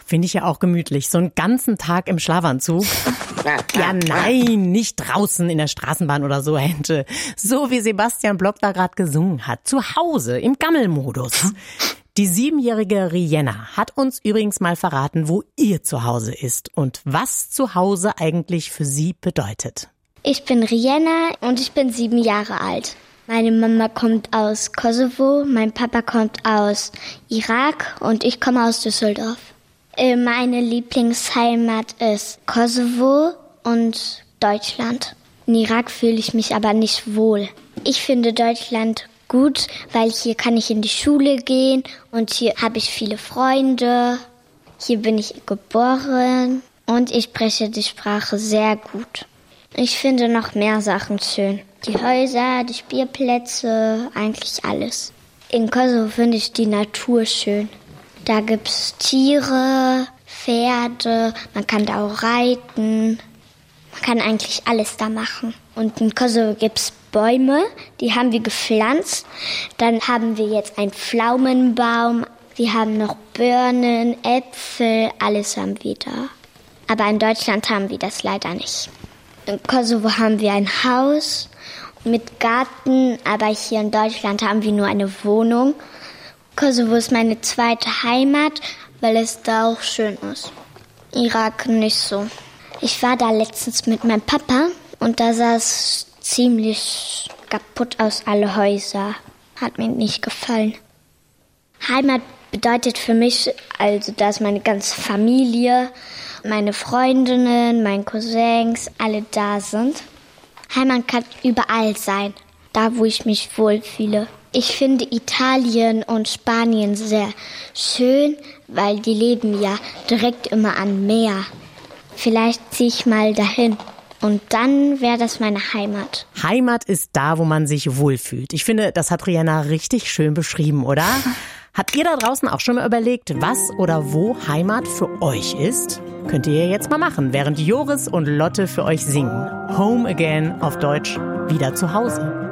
finde ich ja auch gemütlich. So einen ganzen Tag im Schlafanzug. Ja, nein, nicht draußen in der Straßenbahn oder so, Hente. So wie Sebastian Block da gerade gesungen hat. Zu Hause, im Gammelmodus. Die 7-jährige Rienna hat uns übrigens mal verraten, wo ihr Zuhause ist und was Zuhause eigentlich für sie bedeutet. Ich bin Rienna und ich bin 7 Jahre alt. Meine Mama kommt aus Kosovo, mein Papa kommt aus Irak und ich komme aus Düsseldorf. Meine Lieblingsheimat ist Kosovo und Deutschland. In Irak fühle ich mich aber nicht wohl. Ich finde Deutschland gut, weil hier kann ich in die Schule gehen und hier habe ich viele Freunde. Hier bin ich geboren und ich spreche die Sprache sehr gut. Ich finde noch mehr Sachen schön. Die Häuser, die Spielplätze, eigentlich alles. In Kosovo finde ich die Natur schön. Da gibt's Tiere, Pferde, man kann da auch reiten. Man kann eigentlich alles da machen. Und in Kosovo gibt's Bäume, die haben wir gepflanzt. Dann haben wir jetzt einen Pflaumenbaum. Wir haben noch Birnen, Äpfel, alles haben wir da. Aber in Deutschland haben wir das leider nicht. In Kosovo haben wir ein Haus mit Garten, aber hier in Deutschland haben wir nur eine Wohnung. Kosovo ist meine zweite Heimat, weil es da auch schön ist. Irak nicht so. Ich war da letztens mit meinem Papa und da sah es ziemlich kaputt aus, alle Häuser. Hat mir nicht gefallen. Heimat bedeutet für mich, also da ist meine ganze Familie, meine Freundinnen, meine Cousins, alle da sind. Heimat kann überall sein, da wo ich mich wohlfühle. Ich finde Italien und Spanien sehr schön, weil die leben ja direkt immer am Meer. Vielleicht ziehe ich mal dahin. Und dann wäre das meine Heimat. Heimat ist da, wo man sich wohlfühlt. Ich finde, das hat Rienna richtig schön beschrieben, oder? Habt ihr da draußen auch schon mal überlegt, was oder wo Heimat für euch ist? Könnt ihr jetzt mal machen, während Joris und Lotte für euch singen. Home Again auf Deutsch, wieder zu Hause.